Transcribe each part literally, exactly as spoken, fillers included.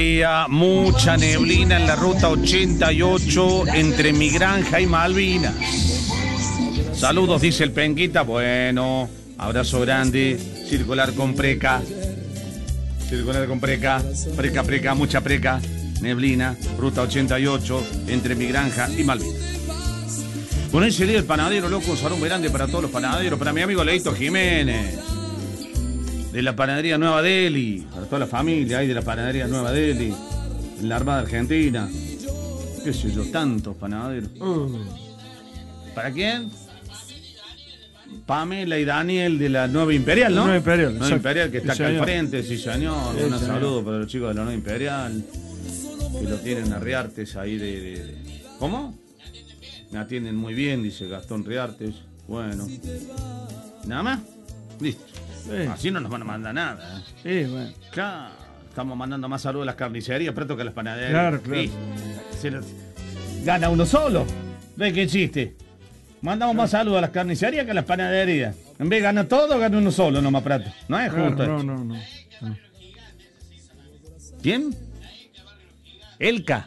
Mucha neblina en la ruta ochenta y ocho entre Mi Granja y Malvinas. Saludos, dice el Penquita. Bueno, abrazo grande. Circular con preca. Circular con preca. Preca, preca, mucha preca. Neblina, ruta ochenta y ocho entre Mi Granja y Malvinas. Bueno, ese día el panadero, loco, un saludo grande para todos los panaderos. Para mi amigo Leito Jiménez, de la panadería Nueva Delhi, para toda la familia ahí de la panadería Nueva Delhi, en la Armada Argentina. Qué sé yo, tantos panaderos. Uh. ¿Para quién? Pamela y Daniel de la Nueva Imperial, ¿no? Nueva Imperial. Nueva Imperial, que está sí, acá señor. al frente, sí señor. Sí, Un señor. saludo para los chicos de la Nueva Imperial, que lo tienen a Riartes ahí de... de, de... ¿Cómo? Me atienden muy bien, dice Gastón Riartes. Bueno. ¿Nada más? Listo. Sí. Así no nos van a mandar nada. ¿eh? Sí, bueno. Claro, estamos mandando más saludos a las carnicerías, preto que a las panaderías. Claro, claro. Sí. Se los... Gana uno solo. ¿Ves qué chiste? Mandamos más saludos a las carnicerías que a las panaderías. En vez de ganar todo, gana uno solo nomás, prato. No es Claro, justo. no, esto. no, no, no. ¿Quién? Elka.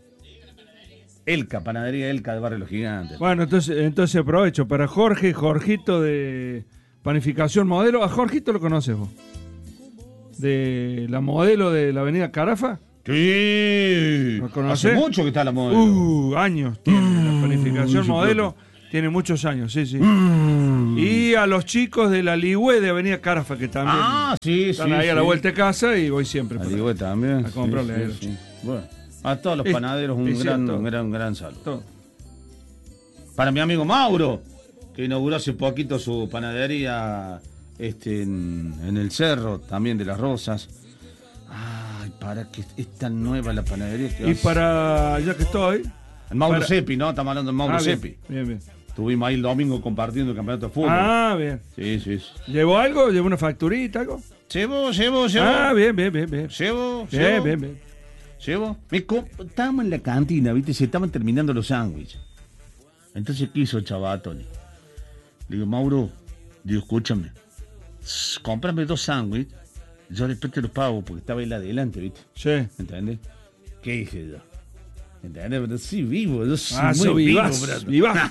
Elka, panadería Elka de Barrio Los Gigantes. Bueno, entonces, entonces aprovecho para Jorge, Jorgito de Panificación Modelo. A Jorgito lo conoces vos. De la modelo de la avenida Carafa. Sí. ¿Lo conocés? Hace mucho que está la modelo. Uh, años tiene. La Panificación yo Modelo creo tiene muchos años, sí, sí. Mm. Y a los chicos de la Ligüe de avenida Carafa, que también Ah, sí, están sí. ahí sí. a la vuelta de casa y voy siempre. A para- Ligüe también. a comprarle sí, a sí, ellos. sí. Bueno, a todos los Es- panaderos un es gran, cierto. un gran, un gran saludo. Todo. Para mi amigo Mauro, que inauguró hace poquito su panadería este, en, en el Cerro, también de las Rosas. Ay, para que es tan nueva la panadería. Que Y hace- para, ya que estoy... El Mauro para- Seppi, ¿no? Estamos hablando del Mauro Ah, bien, Seppi. bien, bien. Estuvimos ahí el domingo compartiendo el campeonato de fútbol. Ah, bien. Sí, sí, sí. ¿Llevó algo? ¿Llevó una facturita, algo? Llevo, llevo, llevo. Ah, bien, bien, bien, bien. Llevo, Bien, llevo. bien, bien. Llevo. Me co- Estábamos en la cantina, ¿viste? Se estaban terminando los sándwiches. Entonces, ¿qué hizo el chavatón? Le digo, Mauro, digo, escúchame. s- Cómprame dos sándwiches. Yo después te los pago porque estaba él adelante, ¿viste? Sí. ¿Entendés? ¿Qué dije yo? ¿Entendés? Pero sí, vivo. Yo soy Ah, muy sos vivo, vivaz, brazo. vivaz.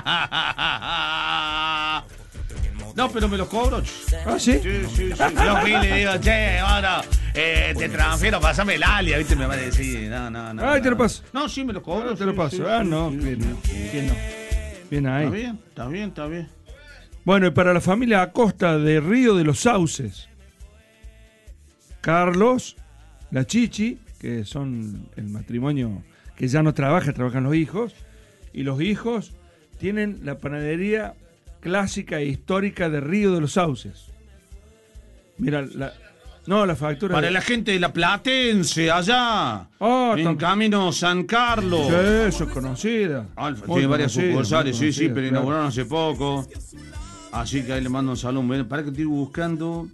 No, pero me los cobro. Ah, ¿sí? Sí, sí, sí. Yo fui y le digo, che, ahora eh, te transfiero, pasame el alia, ¿viste? Me va a decir, no, no, no. Ay, no. te lo paso. No, sí, me lo cobro. Ah, te sí, lo paso. sí, Ah, sí, no, sí, bien, sí, no. sí. Bien, no. Bien ahí. Está bien, está bien, está bien. Bueno, y para la familia Acosta de Río de los Sauces, Carlos, la Chichi, que son el matrimonio que ya no trabaja, trabajan los hijos, y los hijos tienen la panadería clásica e histórica de Río de los Sauces. Mira, la, no, la factura... Para de- la gente de La Platense, allá, Ah, en tan- Camino San Carlos. Sí, eso es conocida. Alfa, Muy tiene varias conocida, sucursales, muy sí, sí, conocida, pero claro. inauguraron hace poco. Así que ahí le mando un saludo. Bueno, para que estoy buscando.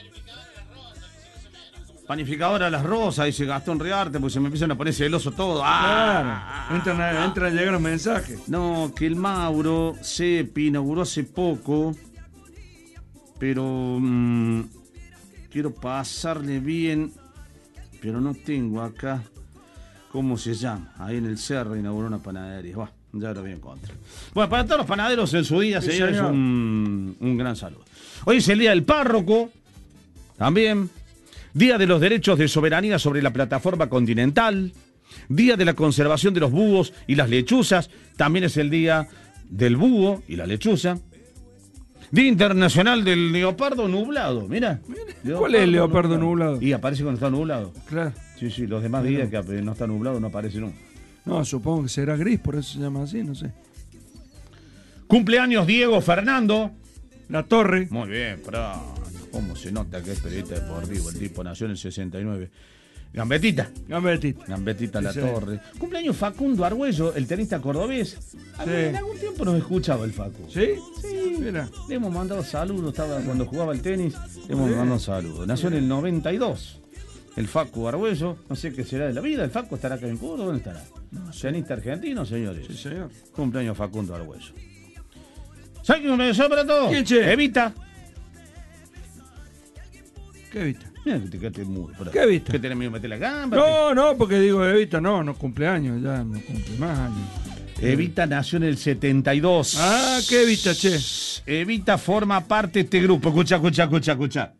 Panificadora Las Rosas, dice Gastón Riarte, porque se me empiezan a poner celoso todo. ¡Ah! Claro, entran a, entran a llegar los mensajes. No, que el Mauro Seppi inauguró hace poco, pero mm, quiero pasarle bien, pero no tengo acá cómo se llama. Ahí en el Cerro inauguró una panadería. Buah, ya lo voy a encontrar. Bueno, para todos los panaderos en su día, Sí, señores, señor. un, un gran saludo. Hoy es el Día del Párroco, también. Día de los Derechos de Soberanía sobre la Plataforma Continental. Día de la Conservación de los Búhos y las Lechuzas. También es el Día del Búho y la Lechuza. Día Internacional del Leopardo Nublado. Mira. ¿Cuál es el leopardo nublado? Y aparece cuando está nublado. Claro. Sí, sí, los demás días que no está nublado no aparece nunca. No, supongo que será gris, por eso se llama así, no sé. Cumpleaños Diego Fernando. La Torre. Muy bien, pero cómo se nota que es periodista deportivo. El tipo nació en el sesenta y nueve. Gambetita. Gambetita. Gambetita La Sí. Torre. Cumpleaños Facundo Argüello, el tenista cordobés. A mí Sí. en algún tiempo nos escuchaba el Facu. ¿Sí? Sí. Mira. Le hemos mandado saludos, estaba cuando jugaba el tenis, le hemos mandado saludos. Nació en el noventa y dos. El Facu Argüello, no sé qué será de la vida. ¿El Facu estará acá en Cuba? ¿Dónde estará? Tenista argentino, señores. Sí, señor. Cumpleaños Facundo Argüello. ¿Sabes quién me deseo para todos? ¿Quién, che? Evita. ¿Qué viste? Mira que te quedaste muy. ¿Qué Evita? ¿Qué tenés miedo de meter la gamba? No, no, porque digo Evita, no, no cumple años, ya no cumple más años. Evita nació en el setenta y dos. Ah, ¿qué Evita, che? Evita forma parte de este grupo. Escucha, escucha, escucha, escucha.